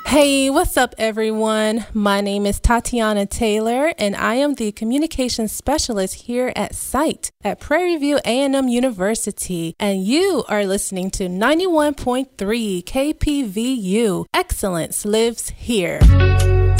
Hey, what's up, everyone? My name is Tatiana Taylor, and I am the Communications Specialist here at SITE at Prairie View A&M University, and you are listening to 91.3 KPVU. Excellence lives here.